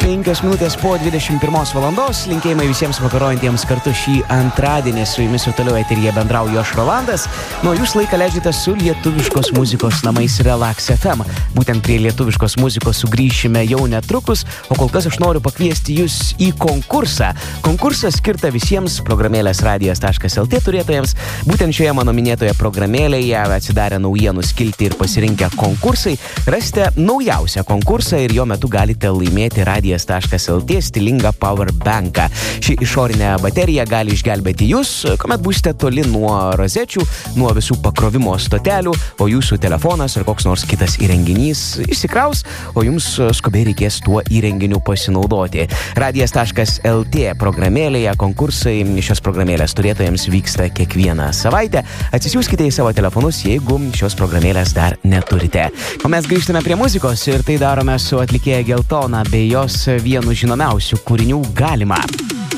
5 minutės po 21 valandos. Linkėjimai visiems vakarojantiems kartu šį antradienį. Su jumis ir toliau eteryje bendrauju aš, Rolandas. Nu, jūs laiką leidžiate su lietuviškos muzikos namais Relax FM. Būtent prie lietuviškos muzikos sugrįšime jau netrukus, o kol kas aš noriu pakviesti jūs į konkursą. Konkursą skirtą visiems programėlės radijas.lt turėtojams. Būtent šioje mano minėtoje programėlėje atsidarę naujienų skiltį ir pasirinkę konkursai, rasite naujausią konkursą ir jo metu galite laimėti radijas.lt stilingą powerbanką. Ši išorinė baterija gali išgelbėti jūs, kuomet būsite toli nuo rozečių, nuo visų pakrovimo stotelių, o jūsų telefonas ar koks nors kitas įrenginys išsikraus, o jums skubiai reikės tuo įrenginiu pasinaudoti. Radijas.lt programėlėje konkursai šios programėlės turėtojams vyksta kiekvieną savaitę. Atsisiųskite į savo telefonus, jeigu šios programėlės dar neturite. O mes grįžtame prie muzikos ir tai darome su atlikėja Geltona bei jos vienu žinomiausių kūrinių Galima.